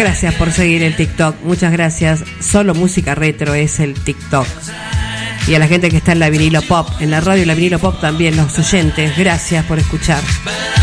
Gracias por seguir el TikTok. Muchas gracias. Solo música retro es el TikTok. Y a la gente que está en la vinilo pop, en la radio La Vinilo Pop también, los oyentes, gracias por escuchar.